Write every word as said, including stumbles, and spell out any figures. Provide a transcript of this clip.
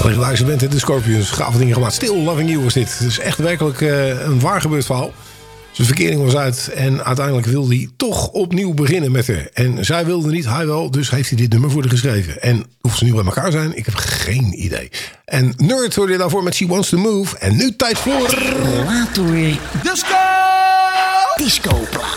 Legendarische band, de Scorpions. Gave dingen gemaakt. Still Loving You was dit. Het is echt werkelijk uh, een waar gebeurd verhaal. Zijn verkering was uit en uiteindelijk wilde hij toch opnieuw beginnen met haar. En zij wilde niet, hij wel, dus heeft hij dit nummer voor haar geschreven. En of ze nu bij elkaar zijn, ik heb geen idee. En Nerd hoorde je daarvoor met She Wants to Move. En nu tijd voor... Later. Disco! Disco plaat.